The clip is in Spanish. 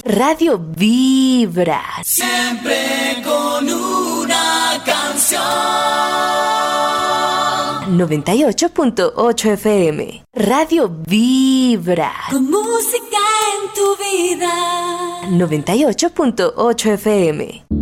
Radio Vibra. Siempre con una canción. 98.8 FM. Radio Vibra. Con música en tu vida. 98.8 FM.